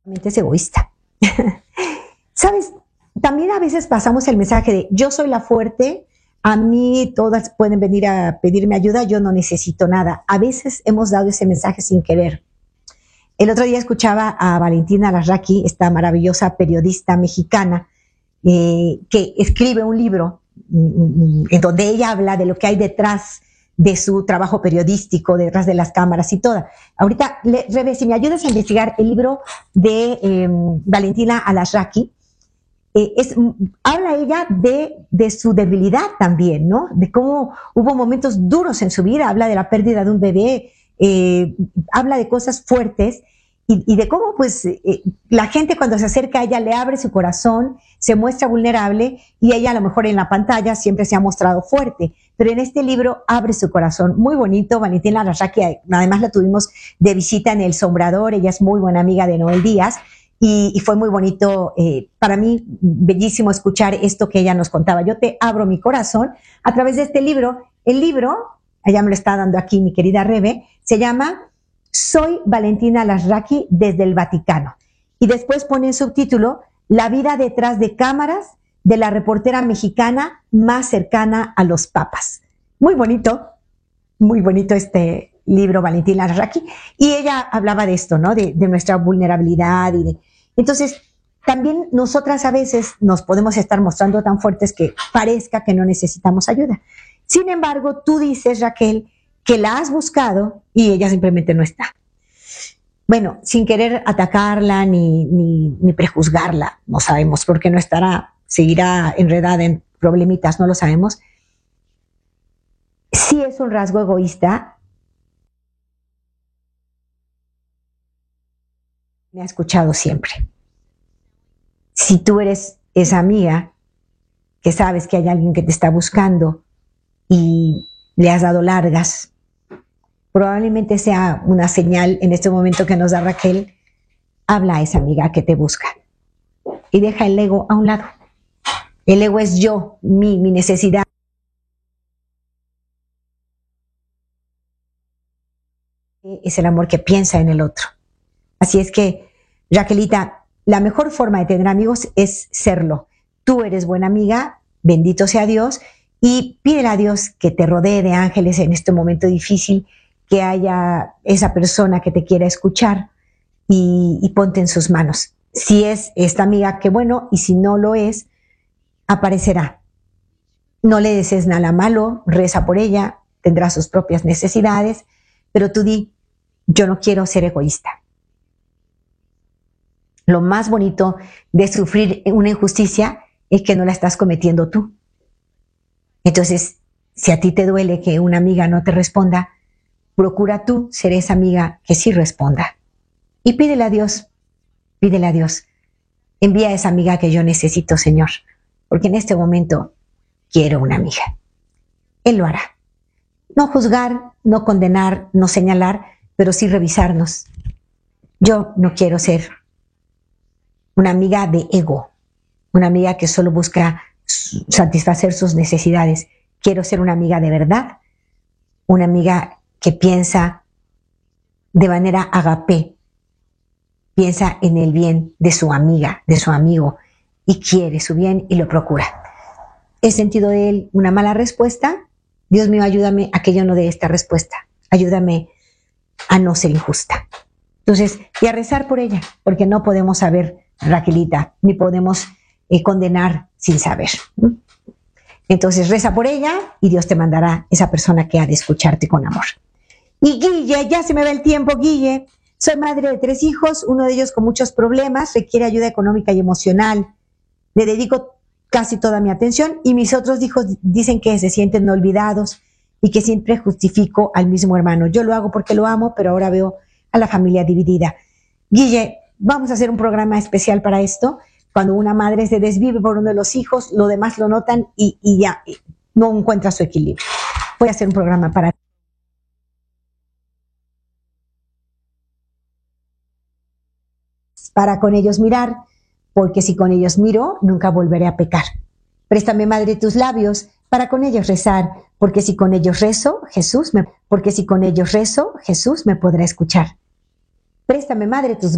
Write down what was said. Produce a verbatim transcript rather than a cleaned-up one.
Es egoísta. ¿Sabes? También a veces pasamos el mensaje de yo soy la fuerte, a mí todas pueden venir a pedirme ayuda, yo no necesito nada. A veces hemos dado ese mensaje sin querer. El otro día escuchaba a Valentina Larraqui, esta maravillosa periodista mexicana, eh, que escribe un libro mm, en donde ella habla de lo que hay detrás de su trabajo periodístico, detrás de las cámaras y toda. Ahorita, le, Rebe, si me ayudas a investigar el libro de eh, Valentina Larraqui, eh, es, habla ella de, de su debilidad también, ¿no? De cómo hubo momentos duros en su vida, habla de la pérdida de un bebé, eh, habla de cosas fuertes y, y de cómo pues eh, la gente cuando se acerca a ella le abre su corazón, se muestra vulnerable y ella a lo mejor en la pantalla siempre se ha mostrado fuerte, pero en este libro abre su corazón, muy bonito. Valentina Larraqui, además la tuvimos de visita en El Sombrador, ella es muy buena amiga de Noel Díaz y, y fue muy bonito, eh, para mí bellísimo escuchar esto que ella nos contaba. Yo te abro mi corazón a través de este libro. El libro, ella me lo está dando aquí mi querida Rebe, se llama Soy Valentina Larraqui desde el Vaticano y después pone en subtítulo La vida detrás de cámaras de la reportera mexicana más cercana a los papas. Muy bonito, muy bonito este libro, Valentina Larraqui, y ella hablaba de esto, ¿no? De, de nuestra vulnerabilidad y de... Entonces, también nosotras a veces nos podemos estar mostrando tan fuertes que parezca que no necesitamos ayuda. Sin embargo, tú dices, Raquel, que la has buscado y ella simplemente no está. Bueno, sin querer atacarla ni, ni, ni prejuzgarla, no sabemos por qué no estará, seguirá enredada en problemitas, no lo sabemos. Sí es un rasgo egoísta. Me ha escuchado siempre. Si tú eres esa amiga que sabes que hay alguien que te está buscando y le has dado largas, probablemente sea una señal en este momento que nos da Raquel. Habla a esa amiga que te busca y deja el ego a un lado. El ego es yo, mi, mi necesidad. Es el amor que piensa en el otro. Así es que, Raquelita, la mejor forma de tener amigos es serlo. Tú eres buena amiga, bendito sea Dios, y pídele a Dios que te rodee de ángeles en este momento difícil, que haya esa persona que te quiera escuchar y, y ponte en sus manos. Si es esta amiga, qué bueno, y si no lo es, aparecerá. No le desees nada malo, reza por ella, tendrá sus propias necesidades, pero tú di, yo no quiero ser egoísta. Lo más bonito de sufrir una injusticia es que no la estás cometiendo tú. Entonces, si a ti te duele que una amiga no te responda, procura tú ser esa amiga que sí responda. Y pídele a Dios, pídele a Dios, envía a esa amiga que yo necesito, Señor, porque en este momento quiero una amiga. Él lo hará. No juzgar, no condenar, no señalar, pero sí revisarnos. Yo no quiero ser una amiga de ego, una amiga que solo busca satisfacer sus necesidades. Quiero ser una amiga de verdad, una amiga que piensa de manera agapé, piensa en el bien de su amiga, de su amigo, y quiere su bien y lo procura. ¿He sentido de él una mala respuesta? Dios mío, ayúdame a que yo no dé esta respuesta. Ayúdame a no ser injusta. Entonces, y a rezar por ella, porque no podemos saber, Raquelita, ni podemos eh, condenar sin saber. Entonces, reza por ella y Dios te mandará esa persona que ha de escucharte con amor. Y Guille, ya se me va el tiempo, Guille. Soy madre de tres hijos, uno de ellos con muchos problemas, requiere ayuda económica y emocional. Le dedico casi toda mi atención y mis otros hijos dicen que se sienten olvidados y que siempre justifico al mismo hermano. Yo lo hago porque lo amo, pero ahora veo a la familia dividida. Guille, vamos a hacer un programa especial para esto. Cuando una madre se desvive por uno de los hijos, lo demás lo notan y, y ya no encuentra su equilibrio. Voy a hacer un programa para para con ellos mirar, porque si con ellos miro, nunca volveré a pecar. Préstame, Madre, tus labios para con ellos rezar, porque si con ellos rezo, Jesús me, porque si con ellos rezo, Jesús me podrá escuchar. Préstame, Madre, tus